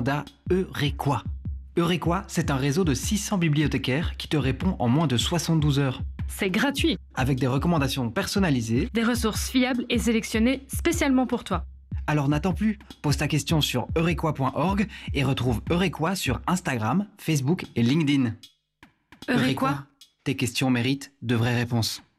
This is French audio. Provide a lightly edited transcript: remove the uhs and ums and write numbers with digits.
demanda Eurequois. Eurequois, c'est un réseau de 600 bibliothécaires qui te répond en moins de 72 heures. C'est gratuit. Avec des recommandations personnalisées. Des ressources fiables et sélectionnées spécialement pour toi. Alors n'attends plus, pose ta question sur eurequois.org et retrouve Eurequois sur Instagram, Facebook et LinkedIn. Eurequois. Tes questions méritent de vraies réponses.